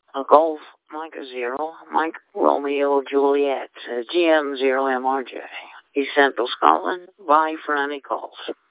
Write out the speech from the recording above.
Golf Micah 0, Mike Romeo Juliet, GM 0 MRJ. East Central Scotland. Bye for any calls.